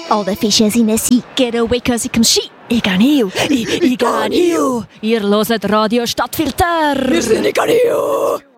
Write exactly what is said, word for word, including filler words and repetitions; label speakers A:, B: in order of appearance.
A: Alle Fische sind ein Get away, cause ich kann Ski. Ich kann hier. Ich, ich kann hier. Ihr hört Radio Stadtfilter.
B: Wir sind in Canio.